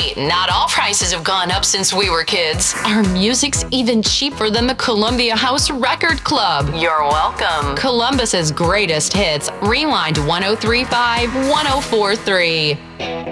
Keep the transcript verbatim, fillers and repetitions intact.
Hey, not all prices have gone up since we were kids. Our music's even cheaper than the Columbia House Record Club. You're welcome. Columbus's greatest hits. Rewind one oh three point five, one oh four point three.